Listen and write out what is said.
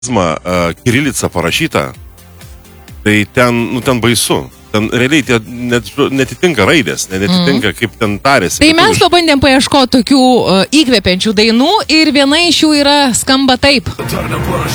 kirilica parašyta, tai ten baisu. Ten realiai netitinka raidės, netitinka kaip ten tarėsi. Tai mes pabandėm paieškoti tokių įkvepiančių dainų ir viena iš jų skamba taip.